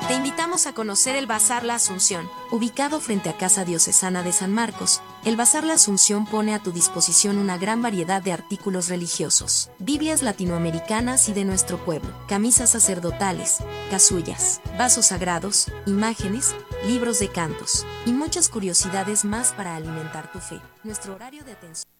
Te invitamos a conocer el Bazar La Asunción. Ubicado frente a Casa Diocesana de San Marcos, el Bazar La Asunción pone a tu disposición una gran variedad de artículos religiosos, Biblias latinoamericanas y de nuestro pueblo, camisas sacerdotales, casullas, vasos sagrados, imágenes, libros de cantos y muchas curiosidades más para alimentar tu fe. Nuestro horario de atención